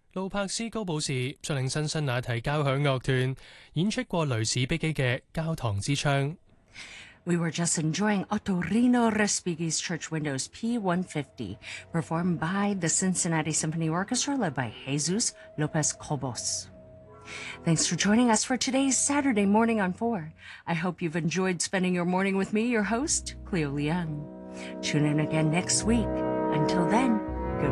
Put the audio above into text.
路柏斯高保士率領新辛那提交響樂團演出過雷士碧基嘅《教堂之窗》。 We were just enjoying Ottorino Respighi's Church Windows P150, performed by the Cincinnati Symphony Orchestra led by Jesus Lopez Cobos. Thanks for joining us for today's Saturday Morning on 4. I hope you've enjoyed spending your morning with me, your host, Cleo Leung. Tune in again next week. Until then,